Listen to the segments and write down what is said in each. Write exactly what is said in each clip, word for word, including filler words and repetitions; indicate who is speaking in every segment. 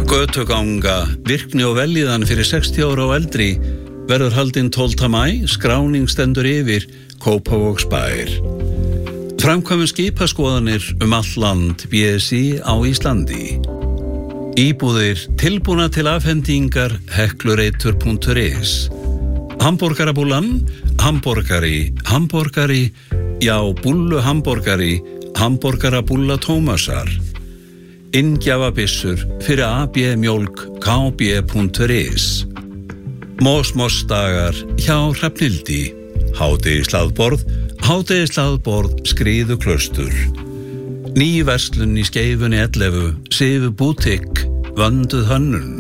Speaker 1: Götuganga, virkni og velíðan fyrir sextíu ára og eldri verður haldinn tólfta maí, skráning stendur yfir Kópavogsbær. Framkvæmum skipaskoðanir um allt land B S I á Íslandi. Íbúðir tilbúna til afhendingar heklureitur punktur is. Hamborgarabúlan, hamborgari, hamborgari, já, búllu hamborgari, hamborgarabúlla Tómasar. Inngjafabissur fyrir A B mjólk K B punktur is. Mósmósdagar hjá Hrafnhildi. Hádegishlaðborð, hádegishlaðborð Skriðuklaustur. Ný verslun í Skeifunni ellefu, Sifu bútikk, vönduð hönnun.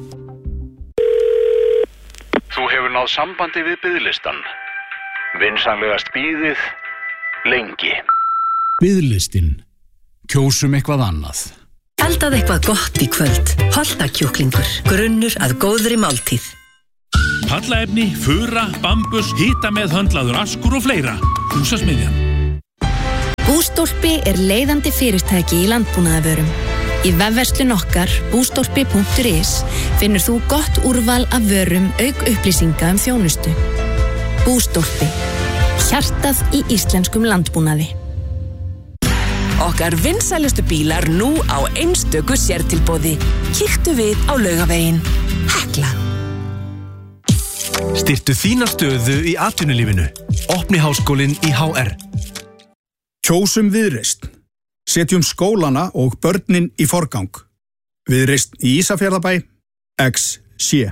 Speaker 2: Þú hefur náð sambandi við biðlistan. Vinsamlegast bíðið lengi.
Speaker 3: Biðlistin. Kjósum eitthvað annað.
Speaker 4: Eldað eitthvað gott í kvöld. Holtakjúklingur. Grunnur að góðri máltíð.
Speaker 5: Pallaefni, fura, bambus, hita með höndlaður askur og fleira. Húsasmiðjan.
Speaker 6: Bústólpi er leiðandi fyrirtæki í landbúnaðarvörum. Í vefverslun okkar, bústólpi punktur is, finnur þú gott úrval af vörum auk upplýsinga um þjónustu. Bústólpi. Hjartað í íslenskum landbúnaði.
Speaker 7: Okkar vinsælustu bílar nú á einstöku sértilboði. Kíktu við á Laugaveginn. Hekla.
Speaker 8: Styrktu þína stöðu í atvinnulífinu. Opni háskólinn í H R.
Speaker 9: Kjósum Viðreisn. Setjum skólana og börnin í forgang. Viðreisn í Ísafjarðarbæ, X C.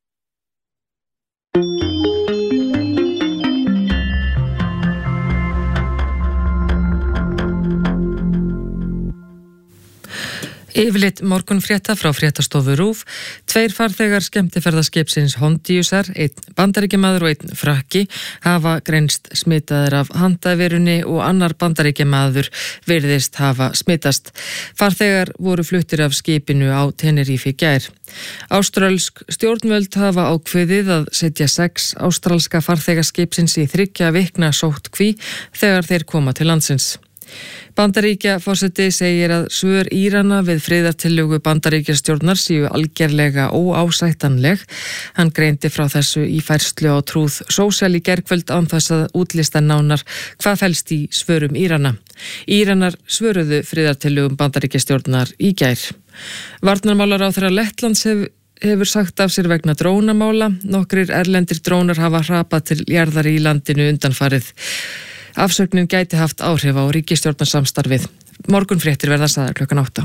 Speaker 10: Yfirlit morgunfrétta frá fréttastofu RÚV. Tveir farþegar skemmtiferðaskipsins Hondiusar, einn bandaríkjamaður og einn frakki, hafa greinst smitaðir af handaveirunni og annar bandaríkjamaður virðist hafa smitast. Farþegar voru fluttir af skipinu á Tenerife í gær. Áströlsk stjórnvöld hafa ákveðið að setja sex ástralska farþegaskipsins í þriggja vikna sóttkví þegar þeir koma til landsins. Bandaríkjaforseti segir að svör Írana við friðartillögu Bandaríkjastjórnar séu algerlega óásættanleg. Hann greindi frá þessu í færslu á Trúð Sósíal í gærkvöld án þess að útlista nánar hvað felst í svörum Írana. Íranar svöruðu friðartillögum Bandaríkjastjórnar í gær. Varnarmálaráðherra Lettlands hef, hefur sagt af sér vegna drónamála. Nokkrir erlendir drónar hafa hrapað til jarðar í landinu undanfarið. Afsögnin gæti haft áhrif á ríkisstjórnarsamstarfið. Morgunfréttir verða sagðar klukkan átta.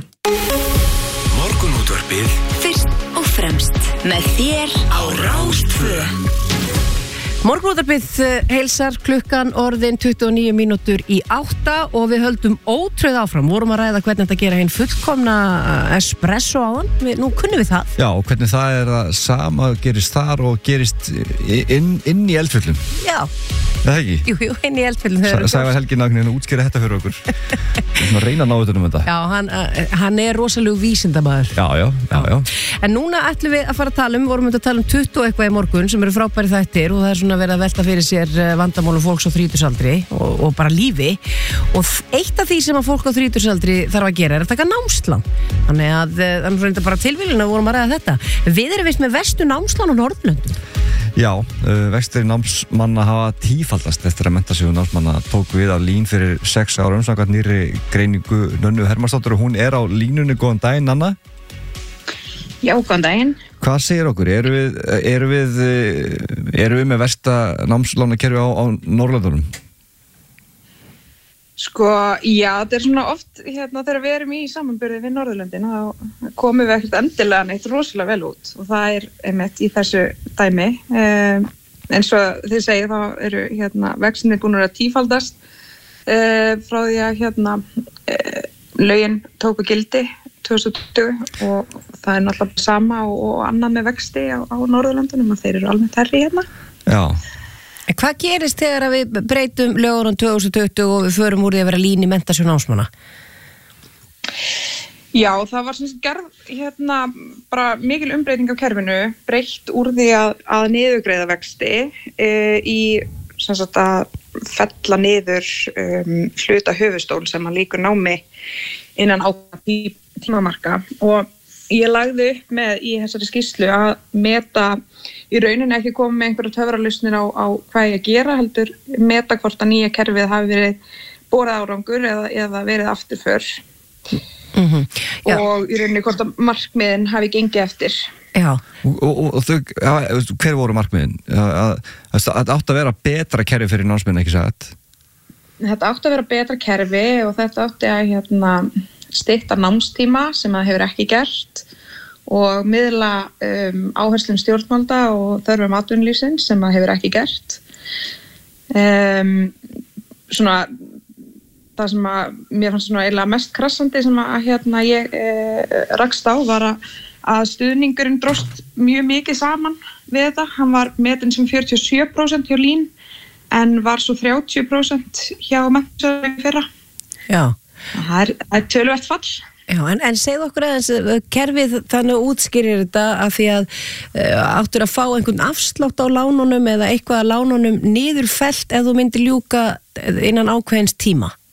Speaker 8: Morgunútvarpið.
Speaker 4: Fyrst og fremst með þér á Rás tvö.
Speaker 11: Morgunútvarpið heilsar klukkan orðin tuttugu og níu mínútur í átta og við höldum ótröð áfram. Vorum að ræða hvernig þetta gera hinn fullkomna espresso á hann. Við, nú kunnum við það.
Speaker 12: Já, og hvernig það er að sama gerist þar og gerist inn, inn í eldfjöllum.
Speaker 11: Já.
Speaker 12: Það er ekki?
Speaker 11: Jú, jú, inn í eldfjöllum.
Speaker 12: Sævar Helgi Nagnin að útskýra þetta fyrir okkur. Við erum að reyna að ná þetta um þetta.
Speaker 11: Já, hann, hann er rosalega vísindamaður.
Speaker 12: Já, já, já, já.
Speaker 11: En núna ætlum við að fara að tala um, vorum við að tala um tuttugu og eitthvað í morgun sem eru frábæri þættir og það er svona verið að velta fyrir sér vandamálum fólks á þrítugsaldri og, og bara lífi og eitt af því sem að fólk á þrítugsaldri þarf að gera er að taka námslán. Þannig að þannig að þetta bara tilvílun að vorum að ræða þetta. Við erum vist með verstu námslán á Norðurlöndum.
Speaker 12: Já, vextir námsmanna hafa tífaldast eftir að Menntasjóður námsmanna tók við af lín fyrir sex árum samkvæmt nýrri greiningu Nönnu Hermannsdóttur og hún er á línunni. Góðan daginn, Nanna.
Speaker 13: Já, góðan daginn.
Speaker 12: Hvað segir okkur? Eru við, eru við, eru við með versta námslánakerfi á, á Norðurlöndunum?
Speaker 13: Sko, já, þetta er svona oft hérna þegar við erum í samanburði við Norðurlöndin þá komum við ekkert endilega neitt rosalega vel út og það er einmitt í þessu dæmi. Um, eins og þið segið þá eru hérna vextinir búin að tífaldast uh, frá því að hérna uh, lögin tóku gildi tvö þúsund og tuttugu og það er náttúrulega sama og, og annað með vexti á, á Norðurlöndunum og þeir eru almennt hærri hérna.
Speaker 12: Já.
Speaker 11: Hvað gerist þegar við breytum lögunum tvö þúsund og tuttugu og við förum úr því að vera lín í Menntasjóður námsmanna?
Speaker 13: Já, það var sem sagt gerð hérna bara mikil umbreyting á kerfinu, breytt úr því að, að niðurgreiða vexti e, í sem sagt að fella niður um, hluta höfuðstól sem að líkur námi innan ákveðna tímamarka og ég lagði upp með í þessari skýrslu að meta í rauninni ekki koma með einhverja töfralausnir á, á hvað ég að gera, heldur meta hvort að nýja kerfið hafi verið borað árangur eða, eða verið afturför
Speaker 11: mm-hmm.
Speaker 13: og í rauninni hvort að markmiðin hafi gengið eftir.
Speaker 11: Já.
Speaker 12: Og, og, og þau, ja, hver voru markmiðin? Þetta átti að vera betra kerfi fyrir námsmenn, ekki sagt?
Speaker 13: Þetta átti að vera betra kerfi og þetta átti að hérna, stytta námstíma sem það hefur ekki gert og miðla um, áherslum stjórnvalda og þörfum atvinnulífsins sem það hefur ekki gert. Um, svona það sem að mér fannst svona eiginlega mest krassandi sem að hérna, ég eh, rakst á var að að stuðningurinn dróst mjög mikið saman við þetta. Hann var metinn sem fjörutíu og sjö prósent hjá Lín en var svo þrjátíu prósent hjá Menntasjóði fyrra.
Speaker 11: Já.
Speaker 13: Það er, er töluvert fall.
Speaker 11: Já, en, en segð okkur aðeins, kerfið þannig útskýrir þetta að því að uh, áttur að fá einhvern afslátt á lánunum eða eitthvað að lánunum niðurfellt ef þú myndir ljúka innan ákveðins tíma?